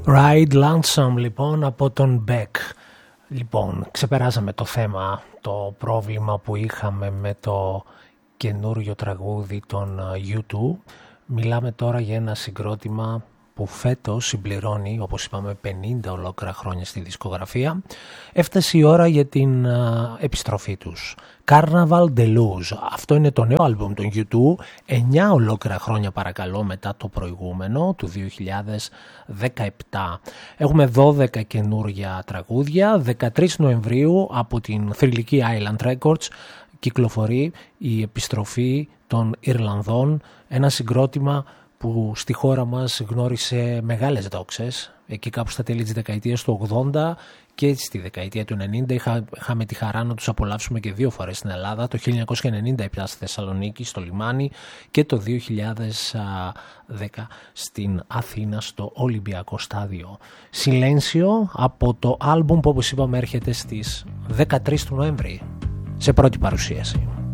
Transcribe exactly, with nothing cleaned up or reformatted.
Ride Lonesome λοιπόν από τον Beck. Λοιπόν, ξεπεράσαμε το θέμα, το πρόβλημα που είχαμε με το καινούριο τραγούδι των γιου τού. Μιλάμε τώρα για ένα συγκρότημα που φέτος συμπληρώνει, όπως είπαμε, πενήντα ολόκληρα χρόνια στη δισκογραφία. Έφτασε η ώρα για την α, επιστροφή τους. Carnaval de Luz. Αυτό είναι το νέο άλμπουμ των γιου τού, εννιά ολόκληρα χρόνια παρακαλώ μετά το προηγούμενο του δύο χιλιάδες δεκαεπτά. Έχουμε δώδεκα καινούργια τραγούδια. δεκατρείς Νοεμβρίου από την θρυλική Island Records κυκλοφορεί η επιστροφή των Ιρλανδών, ένα συγκρότημα που στη χώρα μας γνώρισε μεγάλες δόξες εκεί κάπου στα τέλη της δεκαετίας του ογδόντα και στη δεκαετία του ενενήντα. Είχα, είχαμε τη χαρά να τους απολαύσουμε και δύο φορές στην Ελλάδα, το χίλια εννιακόσια ενενήντα επτά στη Θεσσαλονίκη στο λιμάνι και το δύο χιλιάδες δέκα στην Αθήνα στο Ολυμπιακό Στάδιο. Σιλένσιο από το άλμπουμ που όπως είπαμε έρχεται στις δεκατρείς του Νοέμβρη σε πρώτη παρουσίαση.